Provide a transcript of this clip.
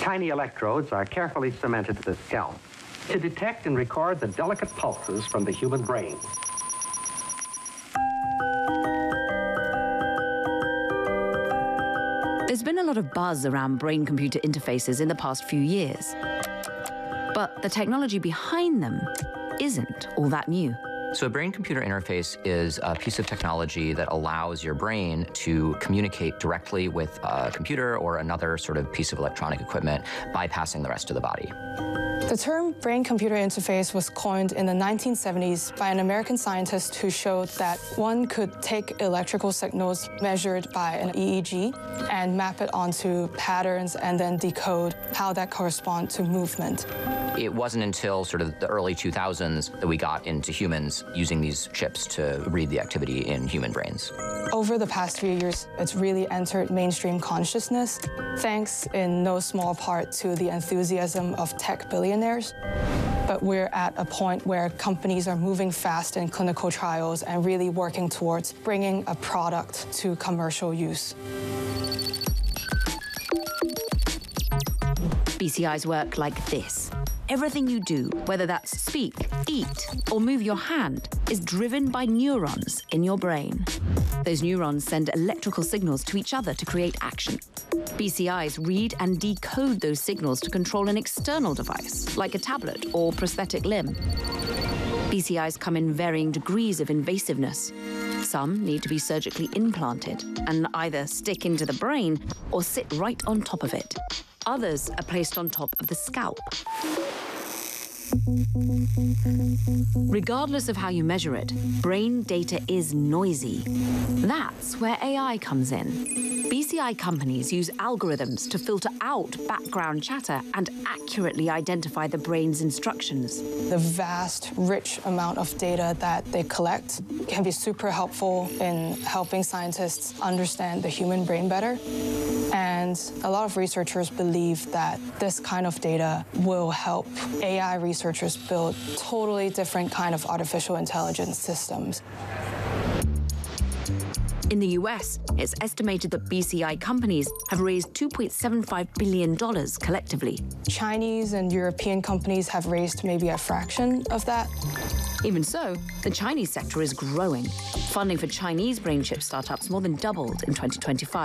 Tiny electrodes are carefully cemented to the scalp to detect and record the delicate pulses from the human brain. There's been a lot of buzz around brain-computer interfaces in the past few years. But the technology behind them isn't all that new. So a brain-computer interface is a piece of technology that allows your brain to communicate directly with a computer or another sort of piece of electronic equipment, bypassing the rest of the body. The term brain-computer interface was coined in the 1970s by an American scientist who showed that one could take electrical signals measured by an EEG and map it onto patterns and then decode how that corresponds to movement. It wasn't until sort of the early 2000s that we got into humans using these chips to read the activity in human brains. Over the past few years, it's really entered mainstream consciousness, thanks in no small part to the enthusiasm of tech billionaires. But we're at a point where companies are moving fast in clinical trials and really working towards bringing a product to commercial use. BCI's work like this. Everything you do, whether that's speak, eat, or move your hand, is driven by neurons in your brain. Those neurons send electrical signals to each other to create action. BCIs read and decode those signals to control an external device, like a tablet or prosthetic limb. BCIs come in varying degrees of invasiveness. Some need to be surgically implanted and either stick into the brain or sit right on top of it. Others are placed on top of the scalp. Regardless of how you measure it, brain data is noisy. That's where AI comes in. BCI companies use algorithms to filter out background chatter and accurately identify the brain's instructions. The vast, rich amount of data that they collect can be super helpful in helping scientists understand the human brain better. And a lot of researchers believe that this kind of data will help AI researchers build totally different kind of artificial intelligence systems. In the US, it's estimated that BCI companies have raised $2.75 billion collectively. Chinese and European companies have raised maybe a fraction of that. Even so, the Chinese sector is growing. Funding for Chinese brain chip startups more than doubled in 2025.